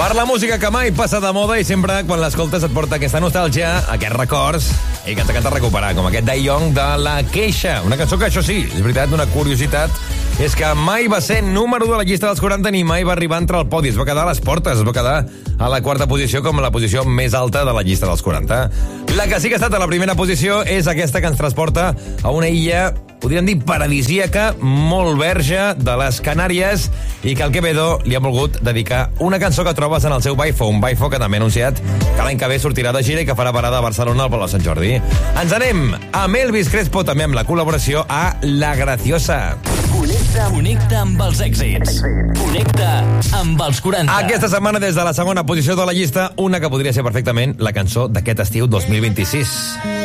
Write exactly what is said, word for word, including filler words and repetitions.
Per la música que mai passa de moda i sempre quan l'escoltes et porta aquesta nostàlgia, aquests records, i que ens encanta recuperar, com aquest Dai Young de La Queixa. Una cançó que, això sí, és veritat, una curiositat, és que mai va ser número u de la llista dels quaranta ni mai va arribar entre el podi. Es va quedar a les portes, es va quedar a la quarta posició com la posició més alta de la llista dels quaranta. La que sí que ha estat a la primera posició és aquesta que ens transporta a una illa, podríem dir paradisíaca, molt verge, de les Canàries, i que el Quevedo li ha volgut dedicar una cançó que trobes en el seu Baifo, un Baifo que també ha anunciat que l'any que ve sortirà de gira i que farà parada a Barcelona al Palau Sant Jordi. Ens anem amb Elvis Crespo, també amb la col·laboració a La Graciosa. Connecta, connecta amb els èxits. Connecta amb els quaranta. Aquesta setmana, des de la segona posició de la llista, una que podria ser perfectament la cançó d'aquest estiu dos mil vint-i-sis.